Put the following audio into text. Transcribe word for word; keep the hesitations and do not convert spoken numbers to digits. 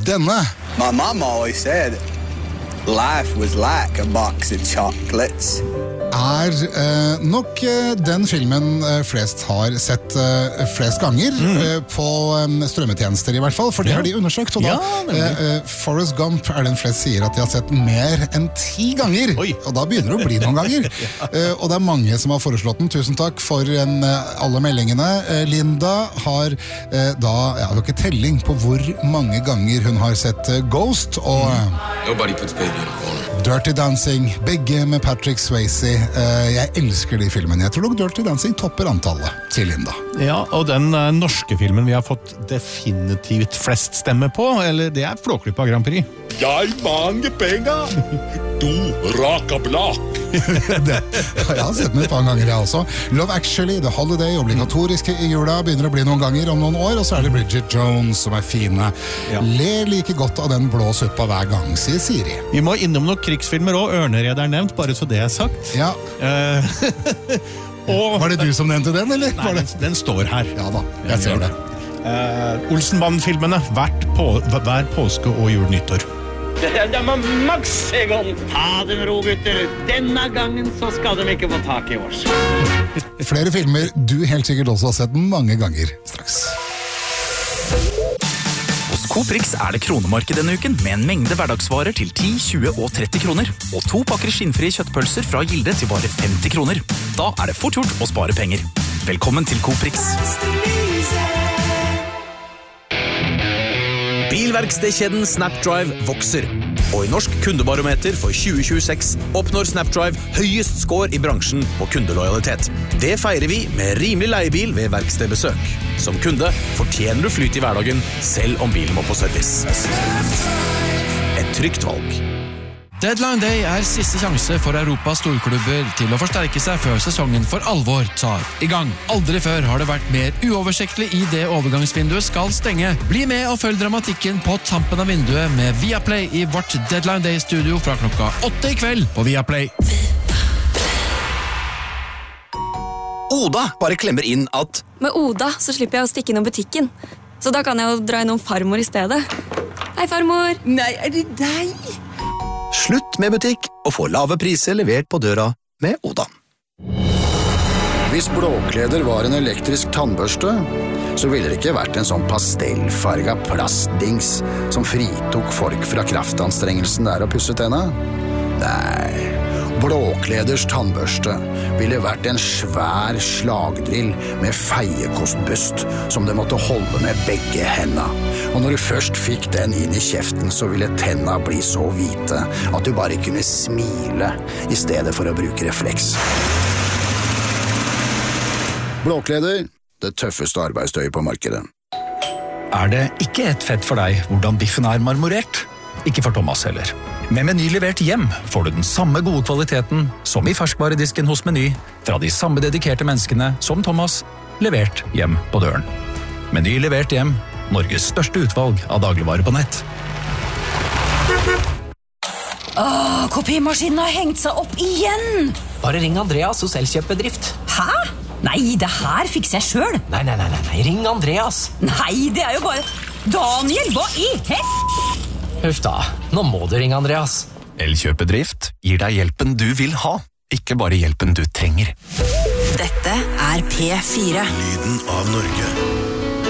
denne. My mom always said life was like a box of chocolates. Er eh, nok eh, den filmen eh, flest har sett eh, flest ganger mm. eh, på eh, strømmetjenester i hvert fall, for det ja. har de undersøkt, og da ja, eh, eh, Forrest Gump er den flest sier at de har sett mer enn ti ganger, Oi. og da begynner det å bli noen ganger. ja. eh, og det er mange som har foreslått den. Tusen takk for eh, alle meldingene. Eh, Linda har eh, da, ja, det var ikke telling på hvor mange ganger hun har sett eh, Ghost, og mm. Nobody puts baby in a corner. Dirty Dancing, begge med Patrick Swayze. Uh, jeg elsker de filmene. Jeg tror nok Dirty Dancing topper antallet til Linda. Ja, og den uh, norske filmen vi har fått definitivt flest stemme på, eller det er Flåklypa Grand Prix. Jeg mange penger, du raka blak. det, jeg har sett den et par ganger, jeg også. Love Actually, The Holiday, obligatorisk i jula, begynner å bli noen ganger om noen år, og så er det Bridget Jones som er fine. Ja. Ler like godt av den blå suppa hver gang, sier Siri. Vi må innom noen krigsfilmer også, Ørnered er nevnt, bare så det er sagt. Ja. Uh, og, var det du som nevnte den, eller? Nei, den, den står her. Ja da, jeg ser det. Uh, Olsenbanden-filmene, hvert på, hver påske og jul nyttår. Det er Max Egon. Ta den ro, gutter. Denne gangen så skal de ikke få tak i oss. Flere filmer du helt sikkert også har sett mange ganger straks. Hos Coprix er det kronemarked denne uken med en mengde hverdagsvarer til ti, tjue og tretti kroner. Og to pakker skinnfrie kjøttpølser fra Gilde til bare femti kroner. Da er det fort gjort å spare penger. Velkommen til Coprix. Bilverkstedkjeden Snapdrive vokser, og i Norsk kundebarometer for tjue tjueseks oppnår Snapdrive høyest score i bransjen på kundelojalitet. Det feirer vi med rimelig leiebil ved verkstedbesøk. Som kunde fortjener du flyt i hverdagen, selv om bilen må på service. Et trygt valg. Deadline Day er siste sjanse for Europas storklubber til å forsterke seg før sesongen for alvor tar i gang. Aldri før har det vært mer uoversiktlig i det overgangsvinduet skal stenge. Bli med og følg dramatikken på tampen av vinduet med Viaplay i vårt Deadline Day-studio fra klokka åtte i kveld på Viaplay. Oda bare klemmer inn at med Oda så slipper jeg å stikke innom butikken, så da kan jeg jo dra innom farmor i stedet. Hei, farmor! Nei, er det deg? Slutt med butikk og få lave priser levert på døra med Oda. Hvis blåkleder var en elektrisk tannbørste, så ville det ikke vært en sånn pastellfarga plastdings som fritok folk fra kraftanstrengelsen der å pusse tenna. Nei, blåkleders tannbørste ville vært en svær slagdrill med feiekostbøst som det måtte holde med begge hendene. Og når du først fikk den inn i kjeften, så ville tenna bli så hvite at du bare kunne smile i stedet for å bruke refleks. Blåkleder, det tøffeste arbeidstøyet på markedet. Er det ikke et fett for deg hvordan biffen er marmorert? Ikke for Thomas heller. Med Meny levert hjem får du den samme gode kvaliteten som i ferskvaredisken hos Meny, fra de samme dedikerte menneskene som Thomas, levert hjem på døren. Meny levert hjem, Norges største utvalg av dagligvarer på nett. Åh, kopimaskinen har hengt seg opp igjen! Bare ring Andreas hos Elkjøp-bedrift. Hæ? Nei, det her fikser jeg selv. Nei, nei, nei, nei, ring Andreas. Nei, det er jo bare... Daniel, hva i hett? Huff da, nå må du ringe Andreas. Elkjøp-bedrift gir deg hjelpen du vil ha, ikke bare hjelpen du trenger. Dette er P fire. Lyden av Norge.